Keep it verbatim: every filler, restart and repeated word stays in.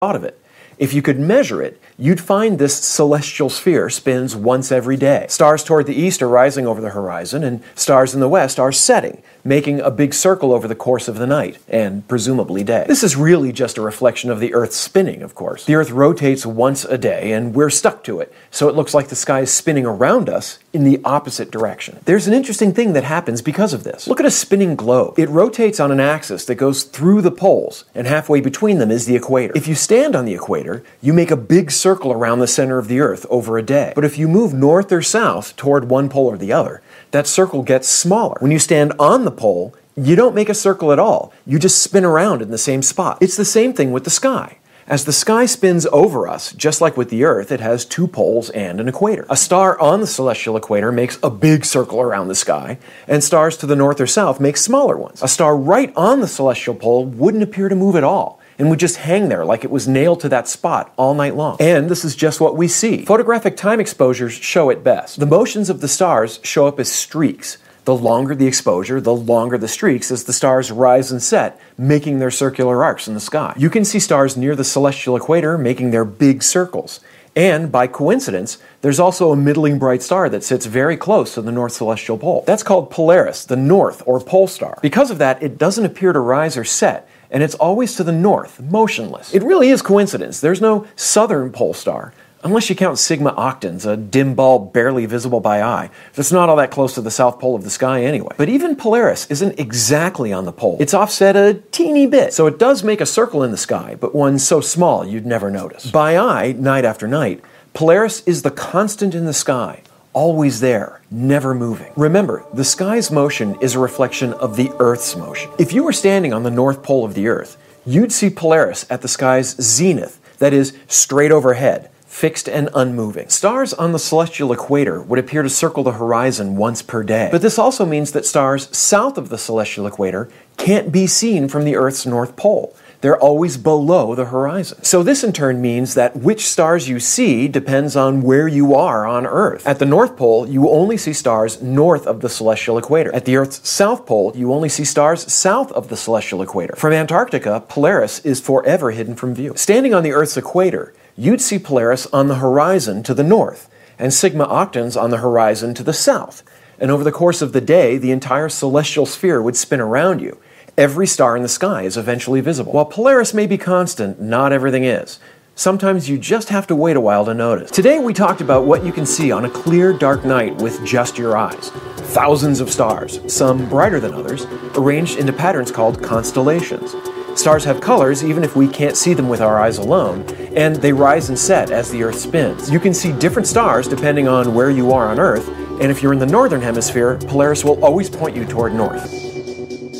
thought of it. If you could measure it, you'd find this celestial sphere spins once every day. Stars toward the east are rising over the horizon, and stars in the west are setting, making a big circle over the course of the night, and presumably day. This is really just a reflection of the Earth's spinning, of course. The Earth rotates once a day, and we're stuck to it, so it looks like the sky is spinning around us in the opposite direction. There's an interesting thing that happens because of this. Look at a spinning globe. It rotates on an axis that goes through the poles, and halfway between them is the equator. If you stand on the equator, you make a big circle around the center of the Earth over a day. But if you move north or south toward one pole or the other, that circle gets smaller. When you stand on the pole, you don't make a circle at all. You just spin around in the same spot. It's the same thing with the sky. As the sky spins over us, just like with the Earth, it has two poles and an equator. A star on the celestial equator makes a big circle around the sky, and stars to the north or south make smaller ones. A star right on the celestial pole wouldn't appear to move at all, and would just hang there like it was nailed to that spot all night long. And this is just what we see. Photographic time exposures show it best. The motions of the stars show up as streaks. The longer the exposure, the longer the streaks as the stars rise and set, making their circular arcs in the sky. You can see stars near the celestial equator making their big circles. And, by coincidence, there's also a middling bright star that sits very close to the north celestial pole. That's called Polaris, the north or pole star. Because of that, it doesn't appear to rise or set, and it's always to the north, motionless. It really is coincidence. There's no southern pole star, unless you count Sigma Octans, a dim ball barely visible by eye. That's not all that close to the south pole of the sky anyway. But even Polaris isn't exactly on the pole. It's offset a teeny bit, so it does make a circle in the sky, but one so small you'd never notice. By eye, night after night, Polaris is the constant in the sky, always there, never moving. Remember, the sky's motion is a reflection of the Earth's motion. If you were standing on the north pole of the Earth, you'd see Polaris at the sky's zenith, that is, straight overhead, fixed and unmoving. Stars on the celestial equator would appear to circle the horizon once per day. But this also means that stars south of the celestial equator can't be seen from the Earth's north pole. They're always below the horizon. So this in turn means that which stars you see depends on where you are on Earth. At the North Pole, you only see stars north of the celestial equator. At the Earth's South Pole, you only see stars south of the celestial equator. From Antarctica, Polaris is forever hidden from view. Standing on the Earth's equator, you'd see Polaris on the horizon to the north, and Sigma Octans on the horizon to the south. And over the course of the day, the entire celestial sphere would spin around you. Every star in the sky is eventually visible. While Polaris may be constant, not everything is. Sometimes you just have to wait a while to notice. Today we talked about what you can see on a clear, dark night with just your eyes. Thousands of stars, some brighter than others, arranged into patterns called constellations. Stars have colors even if we can't see them with our eyes alone, and they rise and set as the Earth spins. You can see different stars depending on where you are on Earth, and if you're in the northern hemisphere, Polaris will always point you toward north.